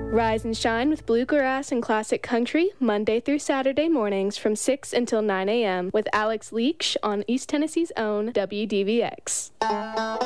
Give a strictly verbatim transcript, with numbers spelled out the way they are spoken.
Rise and shine with bluegrass and classic country, Monday through Saturday mornings from six until nine a.m. with Alex Leach on East Tennessee's own W D V X.